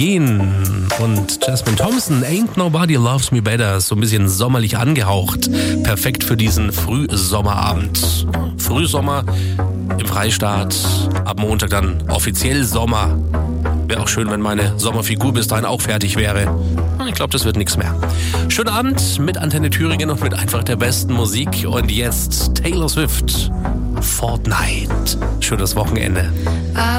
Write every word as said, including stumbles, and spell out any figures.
Und Jasmine Thompson, Ain't Nobody Loves Me Better, so ein bisschen sommerlich angehaucht. Perfekt für diesen Frühsommerabend. Frühsommer im Freistaat, ab Montag dann offiziell Sommer. Wäre auch schön, wenn meine Sommerfigur bis dahin auch fertig wäre. Ich glaube, das wird nichts mehr. Schönen Abend mit Antenne Thüringen und mit einfach der besten Musik. Und jetzt Taylor Swift, Fortnite. Schönes Wochenende.